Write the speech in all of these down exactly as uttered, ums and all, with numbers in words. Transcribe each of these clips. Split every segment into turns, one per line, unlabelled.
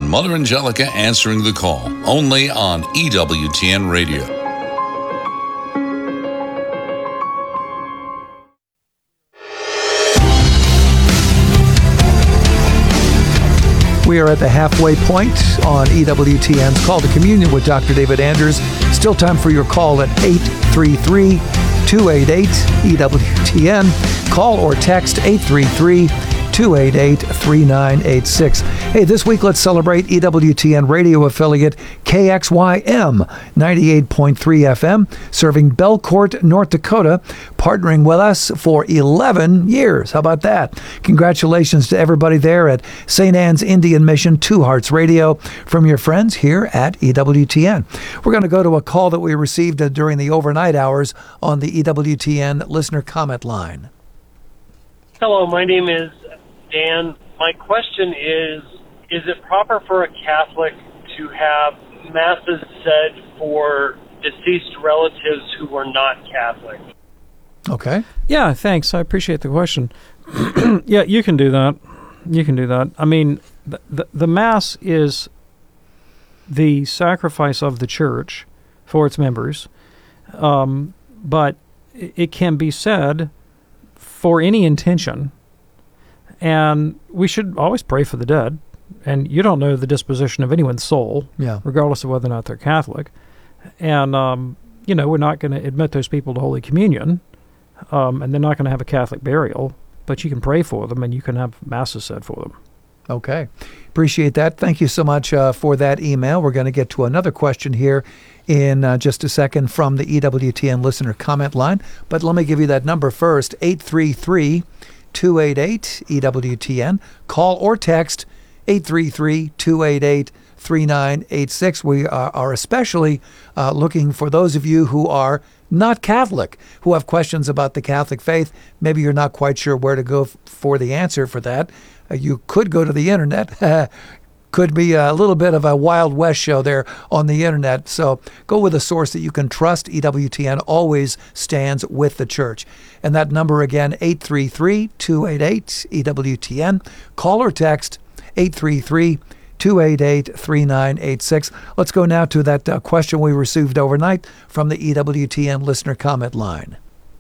Mother Angelica answering the call, only on E W T N Radio.
We are at the halfway point on E W T N's Call to Communion with Doctor David Anders. Still time for your call at eight three three, two eight eight, E W T N. Call or text eight three three, two eight eight, three nine eight six. Hey, this week let's celebrate E W T N radio affiliate K X Y M ninety-eight point three F M, serving Belcourt, North Dakota, partnering with us for eleven years. How about that? Congratulations to everybody there at Saint Anne's Indian Mission, Two Hearts Radio, from your friends here at E W T N. We're going to go to a call that we received uh, during the overnight hours on the E W T N listener comment line.
Hello, my name is Dan. My question is, is it proper for a Catholic to have masses said for deceased relatives who were not Catholic?
Okay.
Yeah, thanks. I appreciate the question. Yeah, you can do that. You can do that. I mean, the, the, the Mass is the sacrifice of the Church for its members, um, but it can be said for any intention, and we should always pray for the dead. And you don't know the disposition of anyone's soul,
yeah,
regardless of whether or not they're Catholic. And, um, you know, we're not going to admit those people to Holy Communion, um, and they're not going to have a Catholic burial, but you can pray for them, and you can have masses said for them.
Okay. Appreciate that. Thank you so much uh, for that email. We're going to get to another question here in uh, just a second from the E W T N listener comment line. But let me give you that number first, eight three three, two eight eight, E W T N. Call or text eight three three, two eight eight, three nine eight six. We are, are especially uh, looking for those of you who are not Catholic, who have questions about the Catholic faith. Maybe you're not quite sure where to go f- for the answer for that. Uh, you could go to the internet. Could be a little bit of a Wild West show there on the internet. So go with a source that you can trust. E W T N always stands with the Church. And that number again, eight three three, two eight eight, E W T N. Call or text eight three three, two eight eight, three nine eight six. Let's go now to that uh, question we received overnight from the E W T N listener comment line.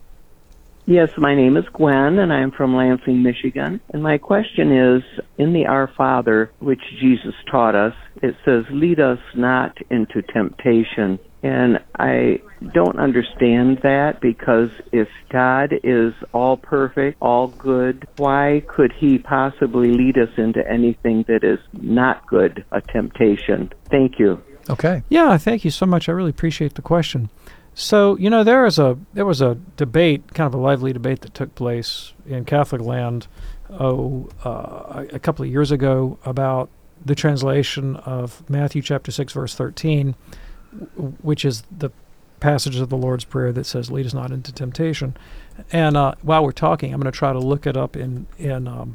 Yes, my name is Gwen, and I'm from Lansing, Michigan. And my question is, in the Our Father, which Jesus taught us, it says, lead us not into temptation. And I don't understand that, because if God is all perfect, all good, why could he possibly lead us into anything that is not good, a temptation? Thank you.
Okay.
Yeah, thank you so much. I really appreciate the question. So, you know, there is a there was a debate, kind of a lively debate that took place in Catholic land, oh, uh, a couple of years ago about the translation of Matthew chapter six, verse thirteen, which is the passage of the Lord's Prayer that says, lead us not into temptation. And uh, while we're talking, I'm going to try to look it up in in um,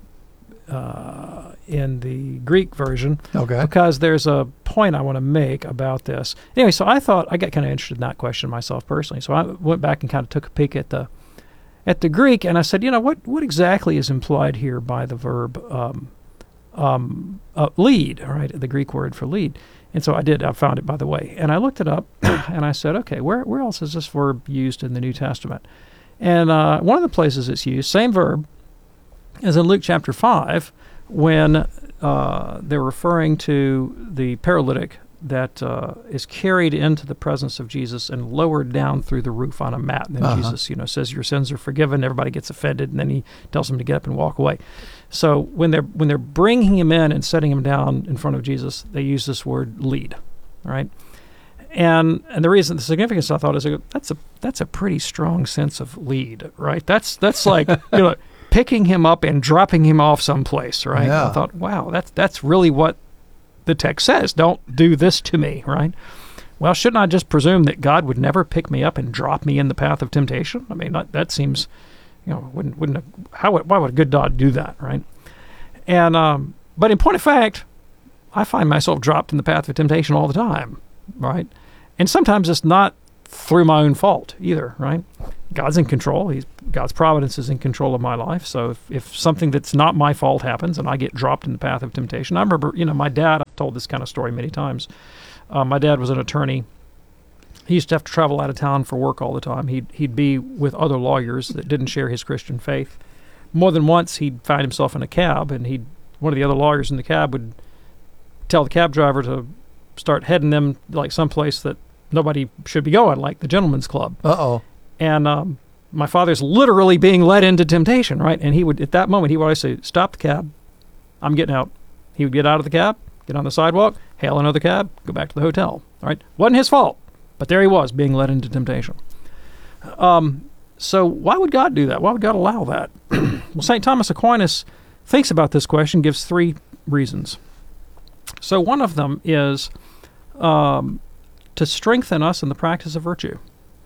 uh, in the Greek version,
okay,
because there's a point I want to make about this. Anyway, so I thought, I got kind of interested in that question myself personally, so I went back and kind of took a peek at the at the Greek, and I said, you know, what what exactly is implied here by the verb um, um, uh, lead, all right, the Greek word for lead. And so I did, I found it, by the way, and I looked it up, and I said, okay, where where else is this verb used in the New Testament? And uh, one of the places it's used, same verb, is in Luke chapter five, when uh, they're referring to the paralytic that uh, is carried into the presence of Jesus and lowered down through the roof on a mat. And then uh-huh. Jesus, you know, says, your sins are forgiven. Everybody gets offended, and then he tells them to get up and walk away. So when they're when they're bringing him in and setting him down in front of Jesus, they use this word lead, all right? And and the reason, the significance, I thought, is a, that's a that's a pretty strong sense of lead, right? That's that's like, you know, picking him up and dropping him off someplace, right?
Yeah.
I thought, wow, that's that's really what the text says. Don't do this to me, right? Well, shouldn't I just presume that God would never pick me up and drop me in the path of temptation? I mean, that, that seems, you know, wouldn't wouldn't a, how would, why would a good God do that, right? And um, but in point of fact, I find myself dropped in the path of temptation all the time, right? And sometimes it's not through my own fault either, right? God's in control. He's God's providence is in control of my life. So if, if something that's not my fault happens and I get dropped in the path of temptation, I remember, you know, my dad, told this kind of story many times. Uh, my dad was an attorney. He used to have to travel out of town for work all the time. He'd, he'd be with other lawyers that didn't share his Christian faith. More than once, he'd find himself in a cab, and he'd one of the other lawyers in the cab would tell the cab driver to start heading them like someplace that nobody should be going, like the gentleman's club.
Uh-oh.
And um, my father's literally being led into temptation, right? And he would, at that moment, he would always say, "Stop the cab. I'm getting out." He would get out of the cab, get on the sidewalk, hail another cab, go back to the hotel, right? Wasn't his fault, but there he was being led into temptation. Um, so why would God do that? Why would God allow that? Well, Saint Thomas Aquinas thinks about this question, gives three reasons. So one of them is um, to strengthen us in the practice of virtue.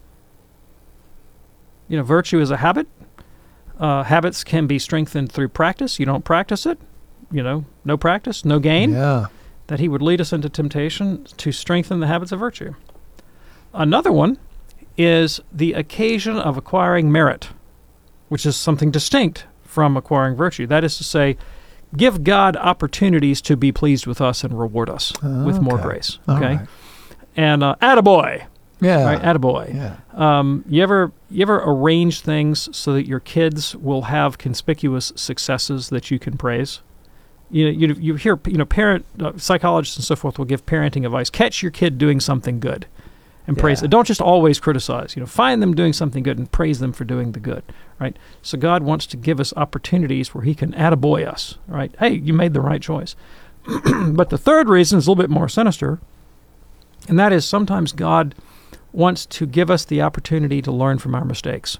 You know, virtue is a habit. Uh, habits can be strengthened through practice. You don't practice it, you know, no practice, no gain.
Yeah.
That he would lead us into temptation to strengthen the habits of virtue. Another one is the occasion of acquiring merit, which is something distinct from acquiring virtue. That is to say, give God opportunities to be pleased with us and reward us
Oh,
with more
okay.
grace.
All
Okay,
right.
and uh, attaboy,
Yeah.
right? Attaboy.
Yeah.
Um, you ever you ever arrange things so that your kids will have conspicuous successes that you can praise? You know, you you hear you know parent uh, psychologists and so forth will give parenting advice. Catch your kid doing something good, and praise
Yeah.
it. Don't just always criticize. You know, find them doing something good and praise them for doing the good. Right. So God wants to give us opportunities where He can attaboy us. Right. Hey, you made the right choice. But the third reason is a little bit more sinister, and that is sometimes God wants to give us the opportunity to learn from our mistakes,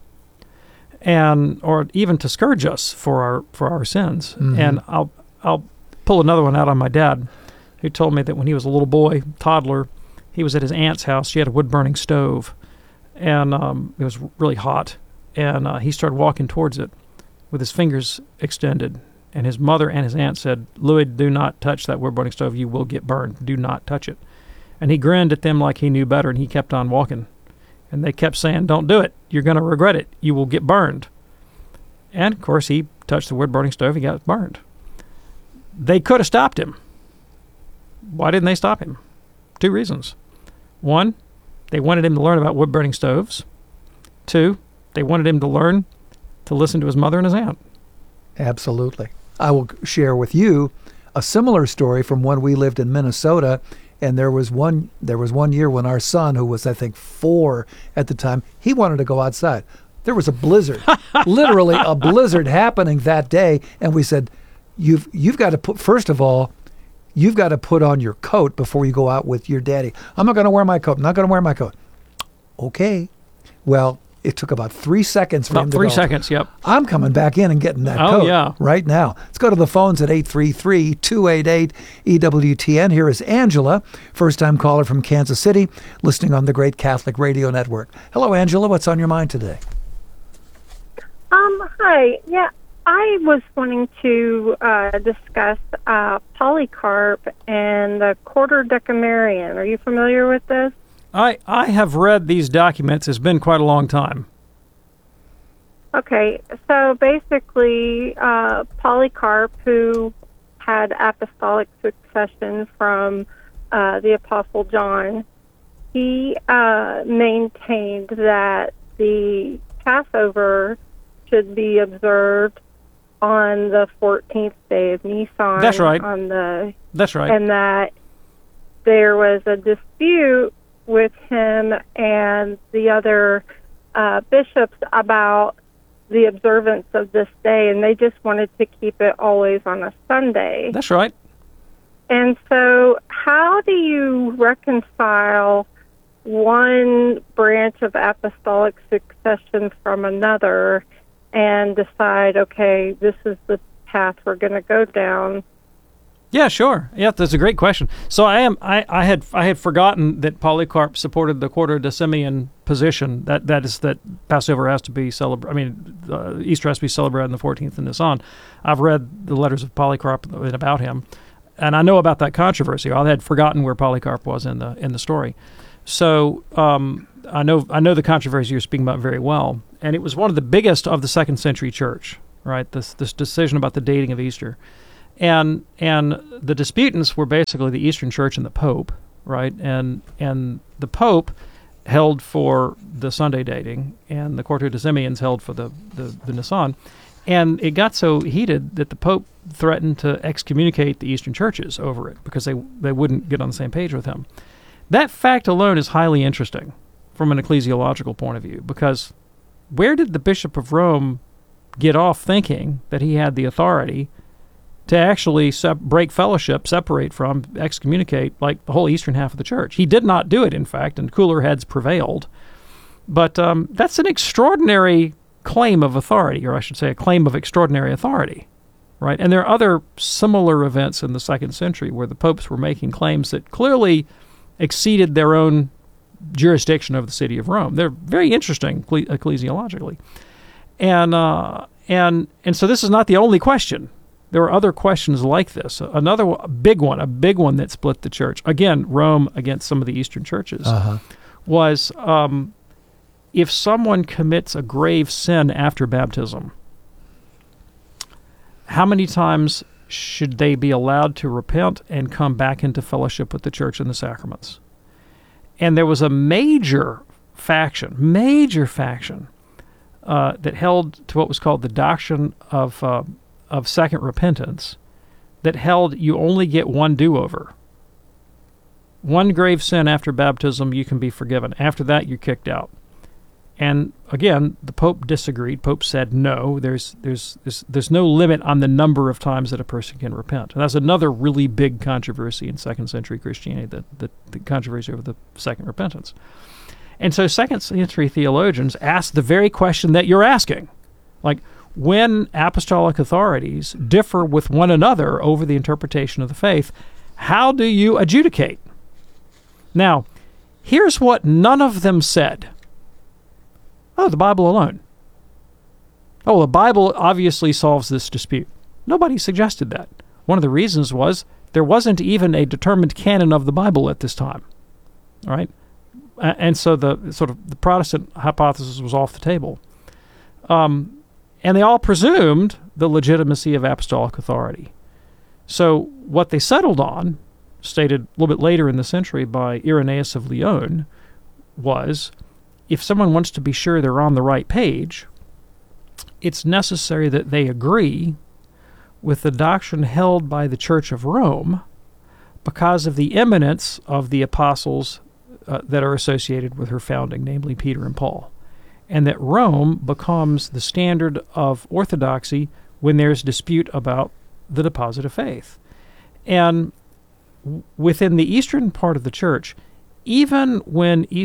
and or even to scourge us for our for our sins.
Mm-hmm.
And I'll I'll pull another one out on my dad, who told me that when he was a little boy, toddler, he was at his aunt's house. She had a wood-burning stove, and um, it was really hot. And uh, he started walking towards it with his fingers extended. And his mother and his aunt said, "Louis, do not touch that wood-burning stove. You will get burned. Do not touch it." And he grinned at them like he knew better, and he kept on walking. And they kept saying, "Don't do it. You're going to regret it. You will get burned." And, of course, he touched the wood-burning stove. He got burned. They could have stopped him. Why didn't they stop him? Two reasons. One, they wanted him to learn about wood-burning stoves. Two, they wanted him to learn to listen to his mother and his aunt.
Absolutely. I will share with you a similar story from when we lived in Minnesota, and there was one there was one year when our son, who was I think four at the time, he wanted to go outside. There was a blizzard, literally a blizzard happening that day, and we said, "You've you've got to put first of all, you've got to put on your coat before you go out with your daddy." "I'm not going to wear my coat. I'm not going to wear my coat." Okay. Well, it took about three seconds for him
About
to
three
go,
seconds, yep.
"I'm coming back in and getting that
Oh,
coat
yeah.
right now." Let's go to the phones at eight three three, two eight eight, E W T N. Here is Angela, first-time caller from Kansas City, listening on the Great Catholic Radio Network. Hello, Angela. What's on your mind today?
Um, hi. Yeah, I was wanting to uh, discuss uh, Polycarp and the Quarter-Decamerion. Are you familiar with this?
I, I have read these documents. It's been quite a long time.
Okay, so basically, uh, Polycarp, who had apostolic succession from uh, the Apostle John, he uh, maintained that the Passover should be observed on the fourteenth day of Nisan.
That's right.
On the
That's right.
and that there was a dispute with him and the other uh, bishops about the observance of this day, and they just wanted to keep it always on a Sunday.
That's right.
And so how do you reconcile one branch of apostolic succession from another and decide, okay, this is the path we're going to go down?
Yeah, sure. Yeah, that's a great question. So I am. I, I had. I had forgotten that Polycarp supported the Quarter-Decemerian position. That that is that Passover has to be celebrated. I mean, uh, Easter has to be celebrated on the fourteenth of Nisan. I've read the letters of Polycarp and about him, and I know about that controversy. I had forgotten where Polycarp was in the in the story. So um, I know I know the controversy you're speaking about very well, and it was one of the biggest of the second century church. Right. This this decision about the dating of Easter. And and the disputants were basically the Eastern Church and the Pope, right? And and the Pope held for the Sunday dating, and the Quartodecimians held for the, the, the Nisan. And it got so heated that the Pope threatened to excommunicate the Eastern churches over it because they, they wouldn't get on the same page with him. That fact alone is highly interesting from an ecclesiological point of view, because where did the Bishop of Rome get off thinking that he had the authority to actually sep- break fellowship, separate from, excommunicate, like the whole eastern half of the church? He did not do it, in fact, and cooler heads prevailed. But um, that's an extraordinary claim of authority, or I should say a claim of extraordinary authority, right? And there are other similar events in the second century where the popes were making claims that clearly exceeded their own jurisdiction of the city of Rome. They're very interesting cle- ecclesiologically. And, uh, and, and so this is not the only question. There are other questions like this. Another one, a big one, a big one that split the church, again, Rome against some of the Eastern churches, uh-huh. was um, if someone commits a grave sin after baptism, how many times should they be allowed to repent and come back into fellowship with the church and the sacraments? And there was a major faction, major faction, uh, that held to what was called the doctrine of uh, of second repentance, that held you only get one do-over. One grave sin after baptism, you can be forgiven. After that, you're kicked out. And again, the Pope disagreed. Pope said no. There's there's there's, there's no limit on the number of times that a person can repent. And that's another really big controversy in second century Christianity, the, the, the controversy over the second repentance. And so second century theologians asked the very question that you're asking. Like, when apostolic authorities differ with one another over the interpretation of the faith, how do you adjudicate? Now, here's what none of them said. Oh, the Bible alone. Oh, the Bible obviously solves this dispute. Nobody suggested that. One of the reasons was there wasn't even a determined canon of the Bible at this time. All right? And so the sort of the Protestant hypothesis was off the table. Um, and they all presumed the legitimacy of apostolic authority. So what they settled on, stated a little bit later in the century by Irenaeus of Lyon, was if someone wants to be sure they're on the right page, it's necessary that they agree with the doctrine held by the Church of Rome because of the eminence of the apostles uh, that are associated with her founding, namely Peter and Paul, and that Rome becomes the standard of orthodoxy when there's dispute about the deposit of faith. And within the eastern part of the church, even when